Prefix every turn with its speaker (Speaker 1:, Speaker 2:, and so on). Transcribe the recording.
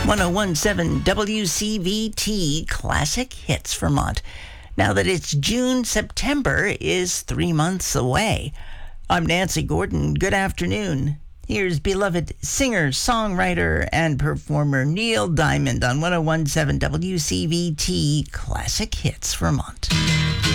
Speaker 1: 1017 WCVT Classic Hits Vermont. Now that it's June, September is 3 months away. I'm Nancy Gordon. Good afternoon. Here's beloved singer, songwriter, and performer Neil Diamond on 1017 WCVT Classic Hits Vermont.